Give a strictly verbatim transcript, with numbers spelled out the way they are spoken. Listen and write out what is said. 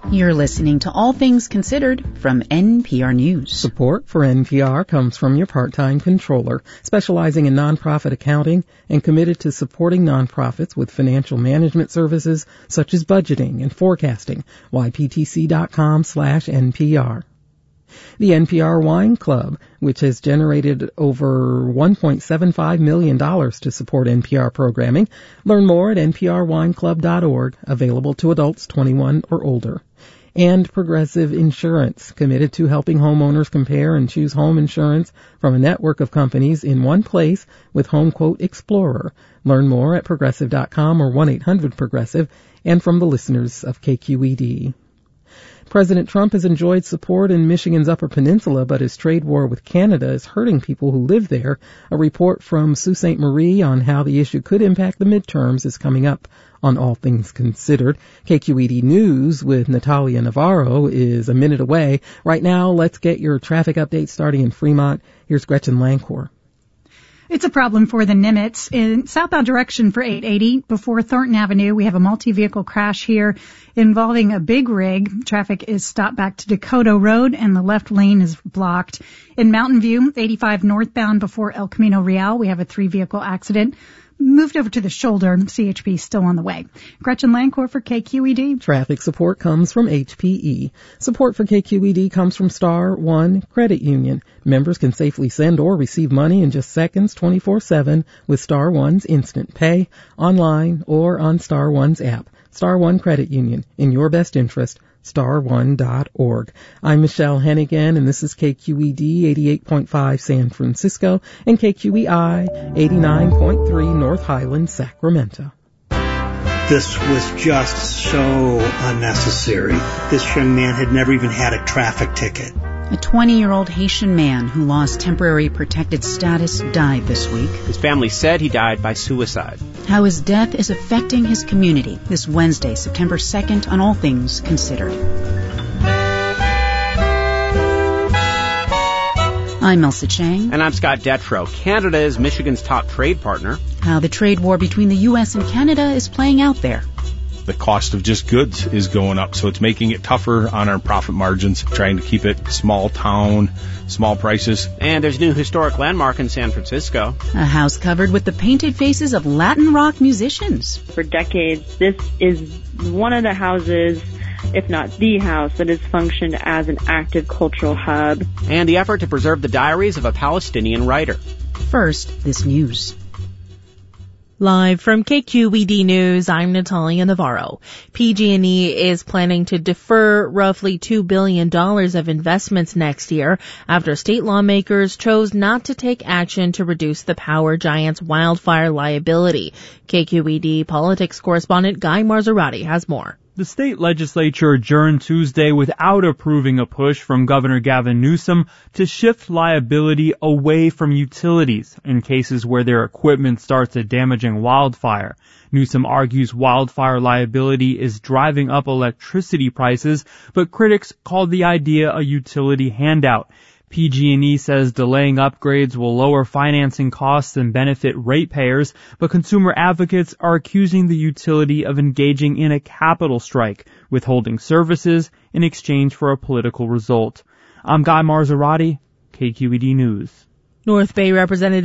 You're listening to All Things Considered from N P R News. Support for N P R comes from your part-time controller, specializing in nonprofit accounting and committed to supporting nonprofits with financial management services such as budgeting and forecasting. Y P T C dot com slash N P R. The N P R Wine Club, which has generated over one point seven five million dollars to support N P R programming. Learn more at N P R wine club dot org, available to adults twenty-one or older. And Progressive Insurance, committed to helping homeowners compare and choose home insurance from a network of companies in one place with HomeQuote Explorer. Learn more at progressive dot com or one eight hundred progressive, and from the listeners of K Q E D. President Trump has enjoyed support in Michigan's Upper Peninsula, but his trade war with Canada is hurting people who live there. A report from Sault Ste. Marie on how the issue could impact the midterms is coming up on All Things Considered. K Q E D News with Natalia Navarro is a minute away. Right now, let's get your traffic update starting in Fremont. Here's Gretchen Lancor. It's a problem for the Nimitz. In southbound direction for eight eighty before Thornton Avenue, we have a multi-vehicle crash here involving a big rig. Traffic is stopped back to Dakota Road, and the left lane is blocked. In Mountain View, eighty-five northbound before El Camino Real, we have a three-vehicle accident. Moved over to the shoulder. C H P still on the way. Gretchen Lancor for K Q E D. Traffic support comes from H P E. Support for K Q E D comes from Star One Credit Union. Members can safely send or receive money in just seconds, twenty-four seven, with Star One's Instant Pay, online or on Star One's app. Star One Credit Union, in your best interest. star one dot org. I'm Michelle Hennigan, and this is K Q E D eighty-eight point five San Francisco and K Q E I eighty-nine point three North Highland, Sacramento. This was just so unnecessary. This young man had never even had a traffic ticket. A twenty-year-old Haitian man who lost temporary protected status died this week. His family said he died by suicide. How his death is affecting his community this Wednesday, September second, on All Things Considered. I'm Elsa Chang. And I'm Scott Detrow. Canada is Michigan's top trade partner. How the trade war between the U S and Canada is playing out there. The cost of just goods is going up, so it's making it tougher on our profit margins, trying to keep it small town, small prices. And there's a new historic landmark in San Francisco. A house covered with the painted faces of Latin rock musicians. For decades, this is one of the houses, if not the house, that has functioned as an active cultural hub. And the effort to preserve the diaries of a Palestinian writer. First, this news. Live from K Q E D News, I'm Natalia Navarro. P G and E is planning to defer roughly two billion dollars of investments next year after state lawmakers chose not to take action to reduce the power giant's wildfire liability. K Q E D politics correspondent Guy Marzorati has more. The state legislature adjourned Tuesday without approving a push from Governor Gavin Newsom to shift liability away from utilities in cases where their equipment starts a damaging wildfire. Newsom argues wildfire liability is driving up electricity prices, but critics called the idea a utility handout. P G and E says delaying upgrades will lower financing costs and benefit ratepayers, but consumer advocates are accusing the utility of engaging in a capital strike, withholding services in exchange for a political result. I'm Guy Marzorati, K Q E D News. North Bay Representative